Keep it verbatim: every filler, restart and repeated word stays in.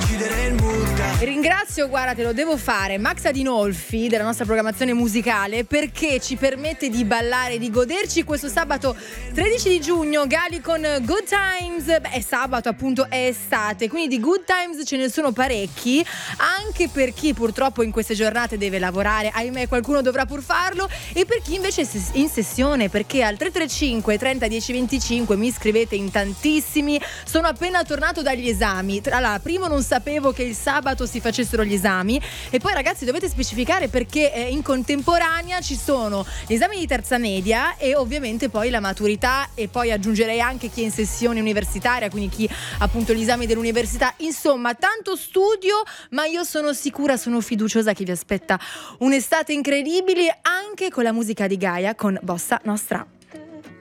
uccidere il mood. Ringrazio, guarda, te lo devo fare, Max Adinolfi della nostra programmazione musicale, perché ci permette di ballare, di goderci questo sabato tredici di giugno. Gali con Good Times. Beh, è sabato, appunto, è estate, quindi di Good Times ce ne sono parecchi, anche per chi purtroppo in queste giornate deve lavorare, ahimè qualcuno dovrà pur farlo, e per chi invece è in sessione, perché al tre tre cinque trenta dieci venticinque mi scrivete in tantissimi. Sono appena tornato dagli esami. Tra l'altro, primo non sapevo che il sabato si facessero gli esami, e poi ragazzi dovete specificare perché eh, in contemporanea ci sono gli esami di terza media e ovviamente poi la maturità, e poi aggiungerei anche chi è in sessione universitaria, quindi chi appunto gli esami dell'università. Insomma, tanto studio, ma io sono sicura, sono fiduciosa che vi aspetta un'estate incredibile, anche con la musica di Gaia con Bossa Nostra.